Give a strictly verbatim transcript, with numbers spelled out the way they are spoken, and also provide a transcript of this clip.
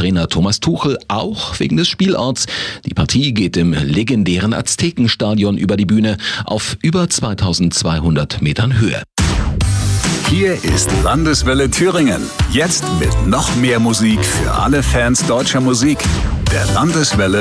Trainer Thomas Tuchel, auch wegen des Spielorts. Die Partie geht im legendären Aztekenstadion über die Bühne auf über zweitausendzweihundert Metern Höhe. Hier ist Landeswelle Thüringen. Jetzt mit noch mehr Musik für alle Fans deutscher Musik. Der Landeswelle